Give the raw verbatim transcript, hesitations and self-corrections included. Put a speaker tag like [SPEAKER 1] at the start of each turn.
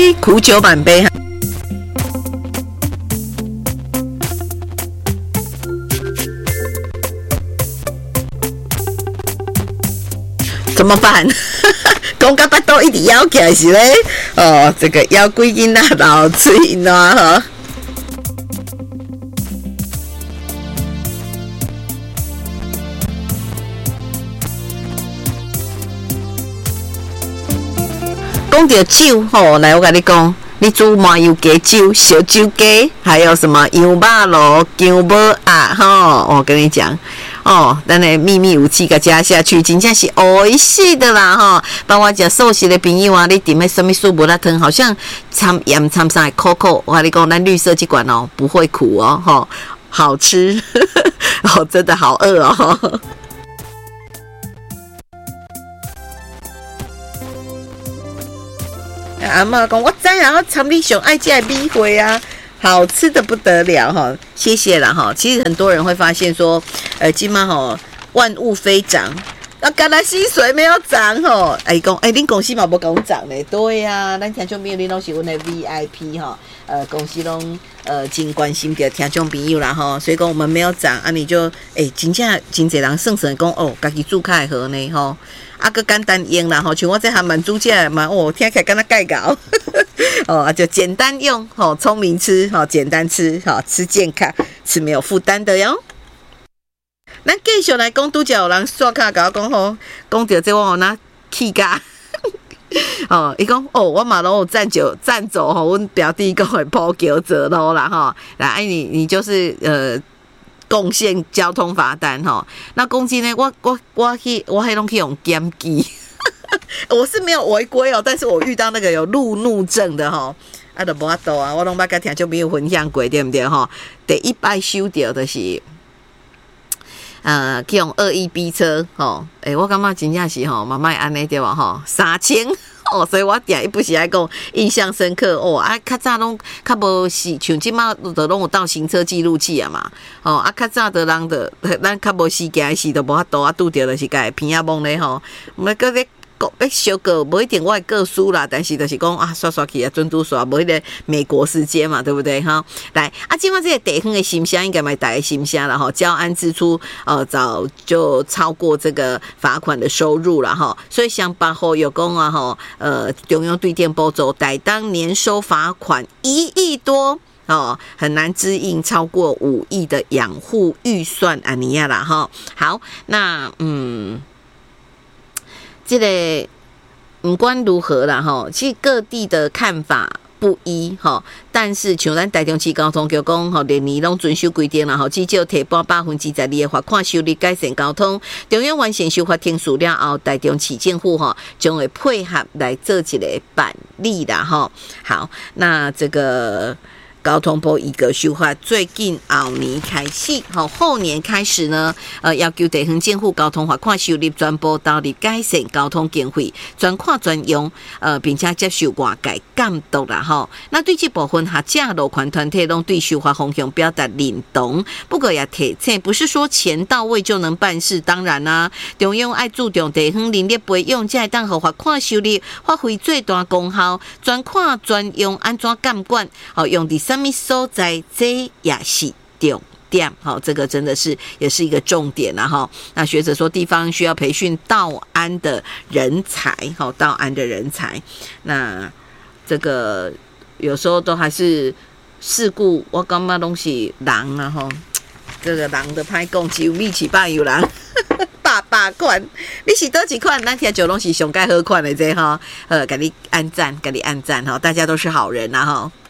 [SPEAKER 1] 苦酒满杯。怎么办？讲到巴肚一直摇起来是咧，哦，这个摇几斤啊，老嘴暖哈。讲到酒吼，来我跟你讲，你煮麻油鸡酒、烧酒鸡，还有什么羊肉炉、姜母鸭吼，我跟你讲。哦，咱的秘密武器给加下去，真正是美味的啦哈！帮我讲素食的朋友啊，你点的什么素不拉汤，好像掺盐掺啥口口，我跟你讲，咱绿色这款哦不会苦哦，哈，好吃，哦，真的好饿哦。阿嬷讲，我知啊，我参你上爱吃的米花啊。好吃的不得了哈，谢谢啦哈。其实很多人会发现说，呃，今嘛吼万物飞涨，那甘来薪水没有涨吼。哎讲，哎，恁公司嘛无讲涨嘞？对呀、啊，咱听众朋友恁拢是阮的 V I P 哈，呃，公司拢呃真关心着听众朋友啦哈。所以讲我们没有涨啊，你就哎真正真侪人算算讲哦，家己煮较会好呢吼。啊，个简单用啦吼，像我这还蛮煮起来嘛，哦，听起来敢若盖搞，哦，啊就简单用，吼，聪明吃，吼，简单吃，吼，吃健康，吃没有负担的哟。咱继续来讲，拄则有人刷卡甲我讲吼，讲到这我吼那气甲，哦，伊讲哦，我嘛拢有赞助赞助吼，阮表弟讲会铺桥走路啦吼，来，哎你你就是呃。贡献交通罚单哈，那公斤呢？我我我去我还拢去用检机，我是没有违规哦，但是我遇到那个有路怒症的哈，啊都无法度啊，我拢捌甲听就没有分享过，对不对哈？第一摆收到的是，呃，去用二一 B 车吼，诶、欸，我感觉真正是吼，嘛卖安尼对吧吼，三千。哦，所以我定一不是来讲印象深刻哦。啊，较早拢较无是像即马都拢有到行车记录器啊嘛。哦，啊，较早的人的咱较无时间时都无法度啊，拄着就是家偏啊懵咧吼。毋过咧要小个无一定我会个输啦，但是就是讲啊，刷刷去啊，准拄刷，无迄个美国时间嘛，对不对哈？来啊，今晚这个地方的心声应该买大家心声了哈，交安支出呃早就超过这个罚款的收入了哈，所以像八号有讲啊哈，呃，中央对电波走逮当年收罚款一亿多。哦，很难支应超过五亿的养护预算啊，尼亚啦哈。好，那嗯。这个不管如何啦吼，其实各地的看法不一吼，但是像咱台中市交通局讲吼，连年拢遵守规定啦吼，至少提拨百分之十二的罚款收入改善交通。中央完成修法听数了后，台中市政府吼将会配合来做一个办理啦吼。好，那这个。交通部一个修法，最近后年开始，吼后年开始呢，呃，要求地方政府交通罚款收入全部投入改善交通经费，专款专用，呃，并且接受外界监督啦，吼。那对这部分，学者路权团体拢对修法方向表达认同，不过也提醒，不是说钱到位就能办事，当然啦、啊，中央爱注重地方人力培养，才会当互罚款收入发挥最大功效，专款专用安怎监管，好用伫什么所在，这也是重点。好，这个真的是也是一个重点啦哈。那学者说，地方需要培训道安的人才，好，道安的人才。那这个有时候都还是事故，我感觉拢是人啊吼。这个人的歹讲，只有米奇爸有人。百百款，你是多几款？咱听就拢是上盖好款的这哈，呃，给你按赞，给你按赞哈，大家都是好人呐哈。